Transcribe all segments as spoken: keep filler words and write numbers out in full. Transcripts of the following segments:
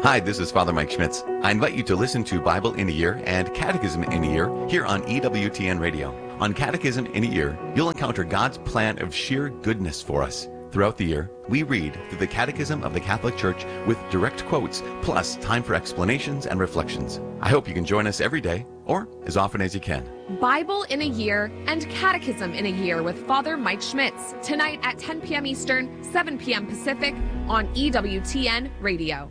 Hi, this is Father Mike Schmitz. I invite you to listen to Bible in a Year and Catechism in a Year here on E W T N Radio. On Catechism in a Year, you'll encounter God's plan of sheer goodness for us. Throughout the year, we read through the Catechism of the Catholic Church with direct quotes, plus time for explanations and reflections. I hope you can join us every day, or as often as you can. Bible in a Year and Catechism in a Year with Father Mike Schmitz, tonight at ten p.m. Eastern, seven p.m. Pacific, on E W T N Radio.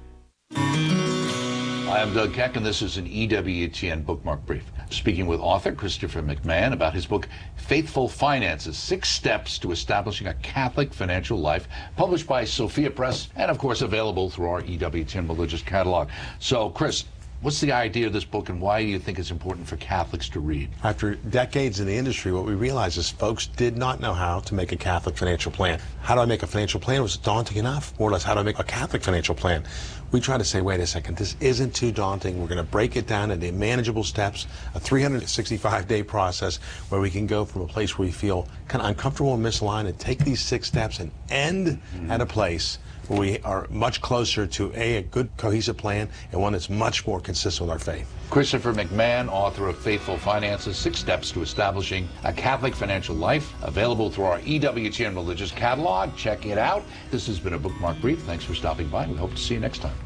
Hi, I'm Doug Keck, and this is an E W T N Bookmark Brief. Speaking with author Christopher McMahon about his book, Faithful Finances, Six Steps to Establishing a Catholic Financial Life, published by Sophia Press, and of course available through our E W T N Religious Catalog. So, Chris, what's the idea of this book, and why do you think it's important for Catholics to read? After decades in the industry, what we realized is folks did not know how to make a Catholic financial plan. How do I make a financial plan? Was it daunting enough? More or less, how do I make a Catholic financial plan? We try to say, wait a second, this isn't too daunting. We're going to break it down into manageable steps, a three hundred sixty-five day process where we can go from a place where we feel kind of uncomfortable and misaligned and take these six steps and end mm-hmm. at a place where we are much closer to a, a good cohesive plan and one that's much more consistent with our faith. Christopher McMahon, author of Faithful Finances, Six Steps to Establishing a Catholic Financial Life, available through our E W T N Religious Catalog. Check it out. This has been a Bookmark Brief. Thanks for stopping by. We hope to see you next time.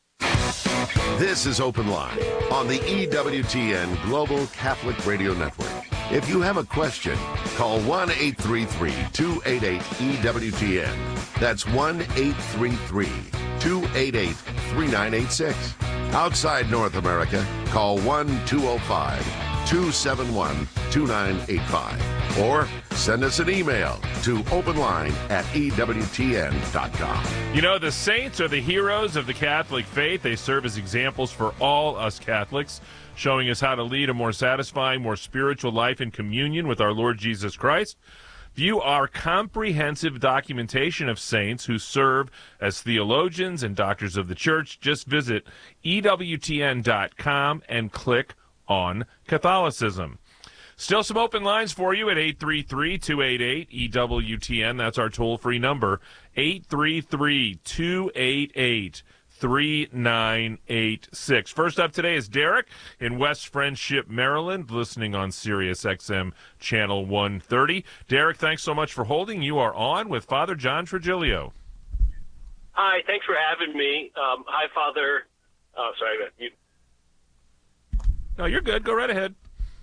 This is Open Line on the E W T N Global Catholic Radio Network. If you have a question, call one eight three three, two eight eight, E W T N. That's one eight three three, two eight eight, three nine eight six. Outside North America, call one two zero five, two seven one, two nine eight five. Or send us an email to openline at E W T N dot com. You know, the saints are the heroes of the Catholic faith. They serve as examples for all us Catholics, showing us how to lead a more satisfying, more spiritual life in communion with our Lord Jesus Christ. View our comprehensive documentation of saints who serve as theologians and doctors of the Church. Just visit E W T N dot com and click on Catholicism. Still some open lines for you at eight three three, two eight eight, E W T N. That's our toll-free number, eight three three, two eight eight, three nine eight six. First up today is Derek in West Friendship, Maryland, listening on Sirius X M Channel one thirty. Derek, thanks so much for holding. You are on with Father John Trigilio. Hi, thanks for having me. Um, hi, Father. Oh, sorry. You... No, you're good. Go right ahead.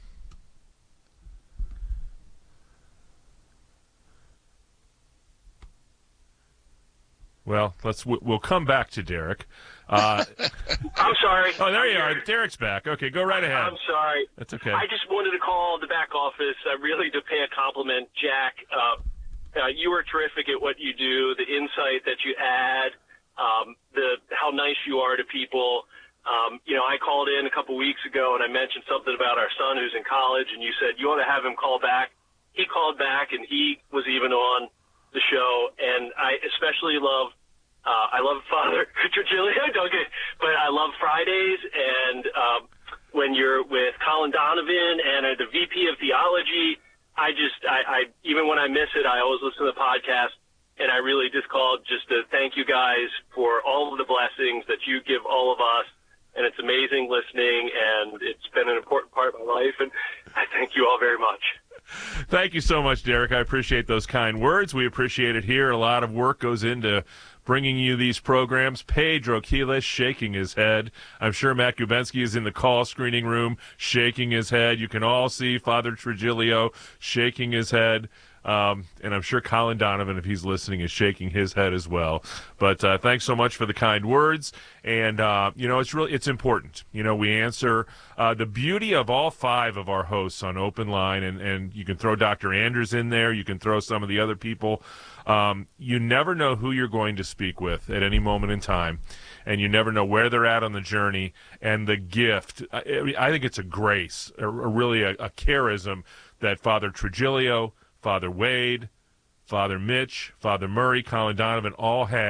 Well, let's we'll come back to Derek. Uh, I'm sorry. Oh, there you are. Derek's back. Okay, go right ahead. I'm sorry. That's okay. I just wanted to call the back office uh, really to pay a compliment, Jack. Uh, uh, you are terrific at what you do. The insight that you add, um, the how nice you are to people. Um, you know, I called in a couple weeks ago and I mentioned something about our son who's in college, and you said you want to have him call back. He called back, and he was even on the show, and I especially love, uh, I love Father Trigilio, don't get, but I love Fridays, and um, when you're with Colin Donovan and uh, the V P of Theology, I just, I, I, even when I miss it, I always listen to the podcast, and I really just called just to thank you guys for all of the blessings that you give all of us, and it's amazing listening, and it's been an important part of my life, and I thank you all very much. Thank you so much, Derek. I appreciate those kind words. We appreciate it here. A lot of work goes into bringing you these programs. Pedro Quiles shaking his head. I'm sure Matt Gubensky is in the call screening room shaking his head. You can all see Father Trigilio shaking his head. Um, and I'm sure Colin Donovan, if he's listening, is shaking his head as well. But uh, thanks so much for the kind words. And, uh, you know, it's really, it's important. You know, we answer uh, the beauty of all five of our hosts on Open Line, and, and you can throw Doctor Anders in there. You can throw some of the other people. Um, you never know who you're going to speak with at any moment in time, and you never know where they're at on the journey. And the gift, I, I think it's a grace, a, a really a, a charism that Father Trigilio, Father Wade, Father Mitch, Father Murray, Colin Donovan all have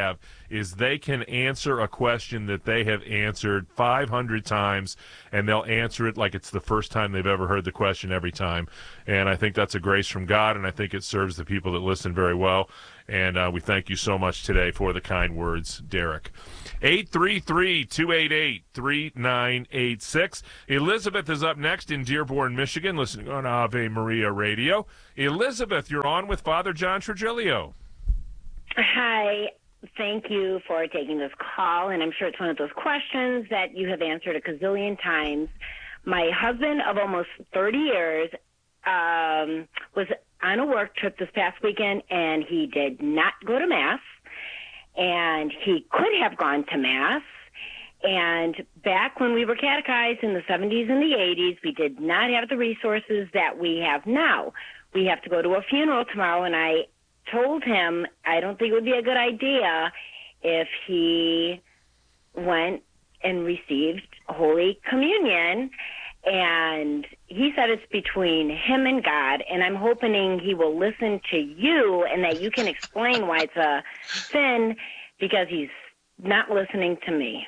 is they can answer a question that they have answered five hundred times, and they'll answer it like it's the first time they've ever heard the question every time. And I think that's a grace from God, and I think it serves the people that listen very well. And uh, we thank you so much today for the kind words, Derek. eight three three, two eight eight, three nine eight six. Elizabeth is up next in Dearborn, Michigan, listening on Ave Maria Radio. Elizabeth, you're on with Father John Trigilio. Hi. Thank you for taking this call, and I'm sure it's one of those questions that you have answered a gazillion times. My husband of almost thirty years um, was on a work trip this past weekend, and he did not go to Mass, and he could have gone to Mass. And back when we were catechized in the seventies and the eighties, we did not have the resources that we have now. We have to go to a funeral tomorrow, and I told him I don't think it would be a good idea if he went and received Holy Communion. And he said it's between him and God, and I'm hoping he will listen to you and that you can explain why it's a sin, because he's not listening to me.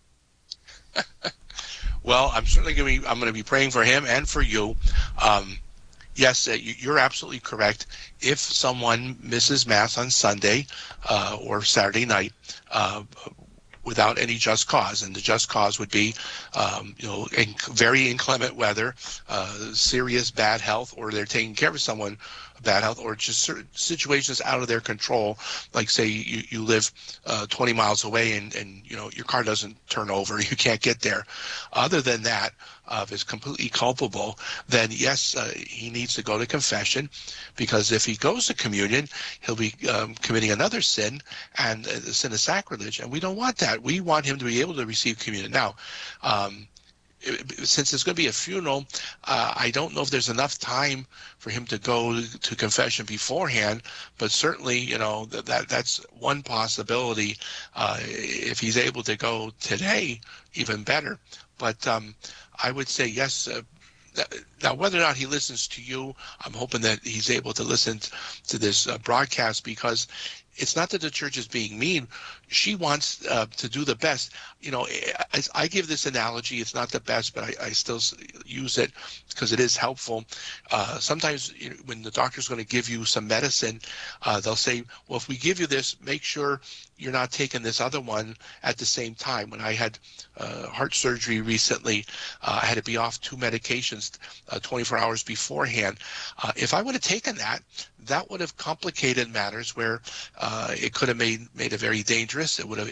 Well, I'm certainly going to be, I'm going to be praying for him and for you. Um, yes, uh, you're absolutely correct. If someone misses Mass on Sunday uh, or Saturday night, uh, without any just cause, and the just cause would be, um, you know, in very inclement weather, uh, serious bad health, or they're taking care of someone bad health, or just certain situations out of their control, like say you, you live uh, twenty miles away and, and you know your car doesn't turn over, you can't get there. Other than that, uh, if it's completely culpable, then yes, uh, he needs to go to confession, because if he goes to communion, he'll be um, committing another sin, and uh, the sin of sacrilege, and we don't want that. We want him to be able to receive communion. Now, um, since it's going to be a funeral, uh, I don't know if there's enough time for him to go to confession beforehand, but certainly, you know, that, that that's one possibility. Uh, if he's able to go today, even better. But um, I would say yes. Uh, Now, whether or not he listens to you, I'm hoping that he's able to listen to this uh, broadcast, because it's not that the church is being mean. She wants uh, to do the best. You know, I, I give this analogy. It's not the best, but I, I still use it because it is helpful. Uh, sometimes you know, when the doctor's going to give you some medicine, uh, they'll say, well, if we give you this, make sure you're not taking this other one at the same time. When I had uh, heart surgery recently, uh, I had to be off two medications uh, twenty-four hours beforehand. Uh, if I would have taken that, that would have complicated matters where uh, it could have made made it very dangerous. It would have,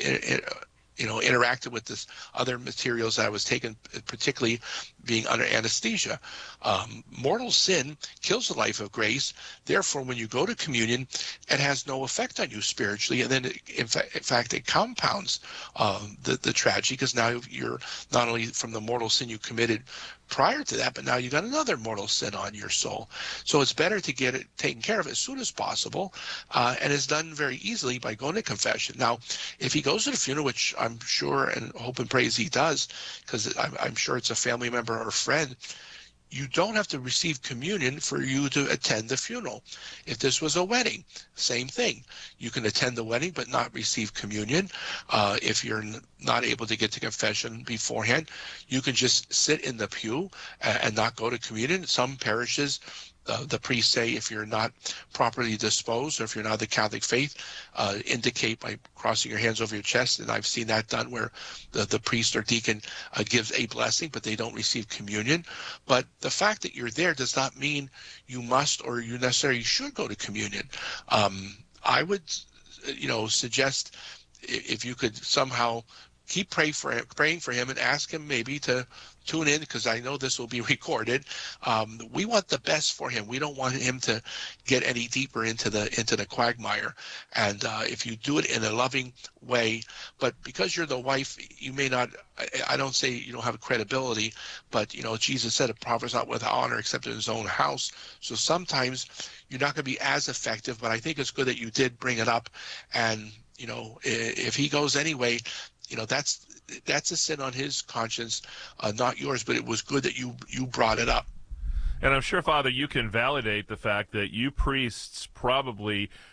you know, interacted with this other materials that I was taking, particularly being under anesthesia. Um, mortal sin kills the life of grace. Therefore, when you go to communion, it has no effect on you spiritually, and then, it, in, fa- in fact, it compounds um, the the tragedy, because now you're not only from the mortal sin you committed prior to that, but now you got another mortal sin on your soul. So it's better to get it taken care of as soon as possible, uh, and it's done very easily by going to confession. Now, if he goes to the funeral, which I'm sure and hope and praise he does, because I'm, I'm sure it's a family member or a friend, you don't have to receive communion for you to attend the funeral. If this was a wedding, same thing. You can attend the wedding but not receive communion. Uh, if you're n- not able to get to confession beforehand, you can just sit in the pew and, and not go to communion. Some parishes, Uh, the priests say if you're not properly disposed, or if you're not the Catholic faith, uh, indicate by crossing your hands over your chest. And I've seen that done where the, the priest or deacon uh, gives a blessing, but they don't receive communion. But the fact that you're there does not mean you must or you necessarily should go to communion. Um, I would, you know, suggest if you could somehow keep pray for him, praying for him, and ask him maybe to tune in, because I know this will be recorded. Um, we want the best for him. We don't want him to get any deeper into the into the quagmire. And uh, if you do it in a loving way, but because you're the wife, you may not. I, I don't say you don't have credibility, but you know Jesus said a prophet's not without honor except in his own house. So sometimes you're not going to be as effective. But I think it's good that you did bring it up. And you know, if he goes anyway, you know that's. That's a sin on his conscience, uh, not yours, but it was good that you you brought it up. And I'm sure, Father, you can validate the fact that you priests probably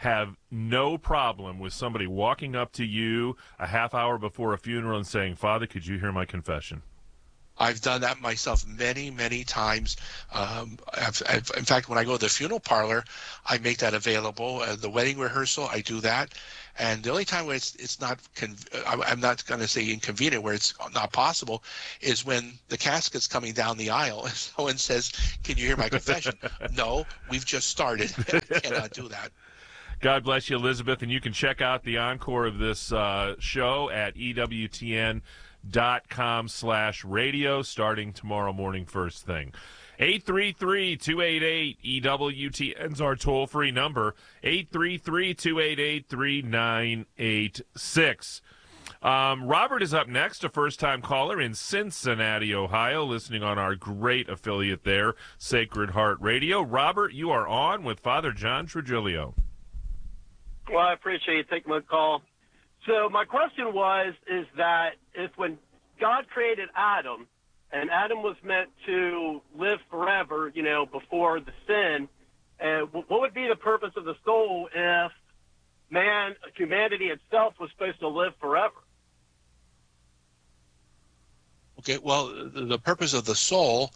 have no problem with somebody walking up to you a half hour before a funeral and saying, Father, could you hear my confession? I've done that myself many, many times. Um, I've, I've, in fact, when I go to the funeral parlor, I make that available. Uh, the wedding rehearsal, I do that. And the only time where it's it's not, conv- I'm not going to say inconvenient, where it's not possible, is when the casket's coming down the aisle and someone says, can you hear my confession? No, we've just started. I cannot do that. God bless you, Elizabeth. And you can check out the encore of this uh, show at E W T N dot com slash radio starting tomorrow morning first thing. eight three three, two eight eight, E W T N's our toll-free number, eight three three, two eight eight, three nine eight six. Um, Robert is up next, a first-time caller in Cincinnati, Ohio, listening on our great affiliate there, Sacred Heart Radio. Robert, you are on with Father John Trigilio. Well, I appreciate you taking my call. So my question was, is that if when God created Adam, and Adam was meant to live forever, you know, before the sin, and what would be the purpose of the soul if man, humanity itself was supposed to live forever? Okay, well, the purpose of the soul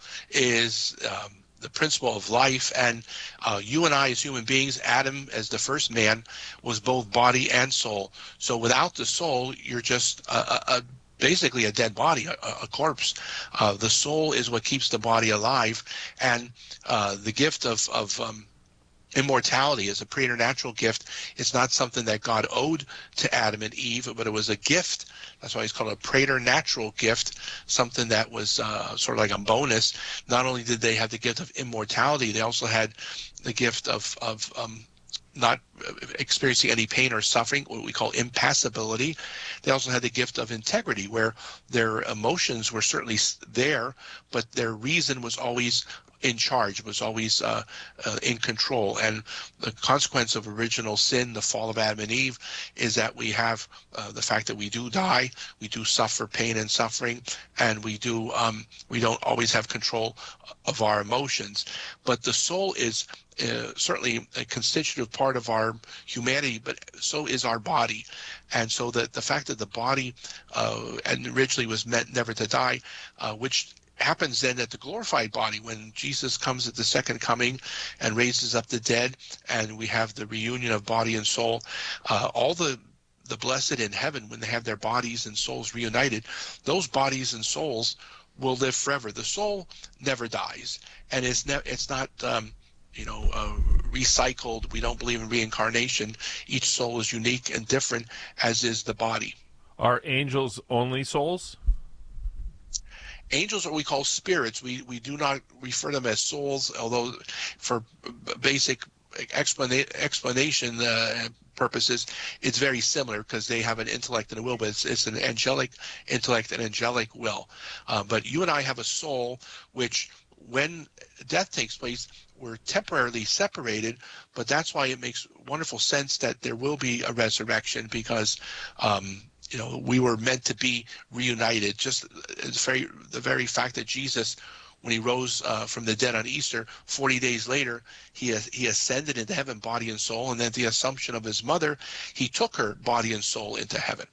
is um, the principle of life, and uh, you and I as human beings, Adam as the first man, was both body and soul. So without the soul, you're just a, a, a basically a dead body, a, a corpse. Uh, the soul is what keeps the body alive, and uh, the gift of, of um, immortality is a preternatural gift. It's not something that God owed to Adam and Eve, but it was a gift. That's why it's called a preternatural gift, something that was uh, sort of like a bonus. Not only did they have the gift of immortality, they also had the gift of, of um, not experiencing any pain or suffering, what we call impassibility. They also had the gift of integrity, where their emotions were certainly there, but their reason was always in charge, was always uh, uh, in control. And the consequence of original sin, the fall of Adam and Eve, is that we have uh, the fact that we do die, we do suffer pain and suffering, and we do um, we don't always have control of our emotions. But the soul is Uh, certainly a constitutive part of our humanity, but so is our body. And so that the fact that the body uh, and originally was meant never to die, uh, which happens then at the glorified body when Jesus comes at the second coming and raises up the dead, and we have the reunion of body and soul. Uh, all the the blessed in heaven, when they have their bodies and souls reunited, those bodies and souls will live forever. The soul never dies, and it's ne- it's not um, you know, uh, recycled. We don't believe in reincarnation. Each soul is unique and different, as is the body. Are angels only souls? Angels are what we call spirits. We we do not refer them as souls, although for basic explana- explanation uh, purposes, it's very similar because they have an intellect and a will, but it's, it's an angelic intellect and angelic will. Uh, but you and I have a soul which, when death takes place, we're temporarily separated, but that's why it makes wonderful sense that there will be a resurrection, because um, you know, we were meant to be reunited. Just it's very, the very fact that Jesus, when he rose uh, from the dead on Easter, forty days later, he he ascended into heaven, body and soul, and then the assumption of his mother, he took her body and soul into heaven.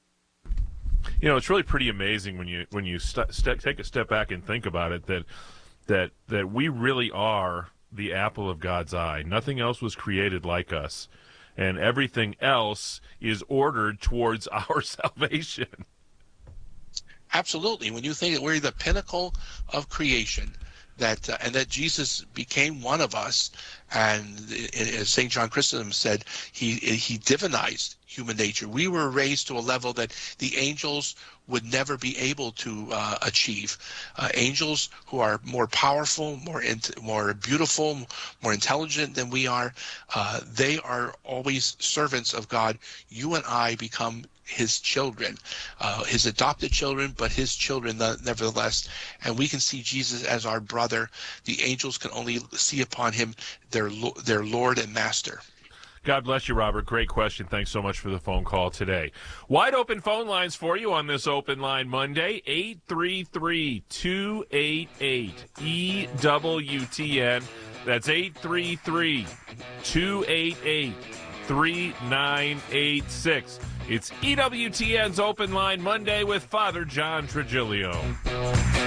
You know, it's really pretty amazing when you when you st- st- take a step back and think about it, that that that we really are the apple of God's eye. Nothing else was created like us, and everything else is ordered towards our salvation. Absolutely. When you think that we're the pinnacle of creation, that uh, and that Jesus became one of us, and as Saint John Chrysostom said, he he divinized human nature. We were raised to a level that the angels would never be able to uh, achieve. Uh, angels who are more powerful, more int- more beautiful, more intelligent than we are, uh, they are always servants of God. You and I become his children, uh, his adopted children, but his children nevertheless. And we can see Jesus as our brother. The angels can only see upon him their their Lord and Master. God bless you, Robert. Great question. Thanks so much for the phone call today. Wide open phone lines for you on this Open Line Monday, eight three three, two eight eight, E W T N. That's eight three three, two eight eight, three nine eight six. It's E W T N's Open Line Monday with Father John Trigilio.